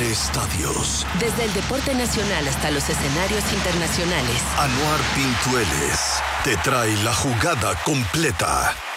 estadios. Desde el deporte nacional hasta los escenarios internacionales. Anouar Pintueles te trae la jugada completa.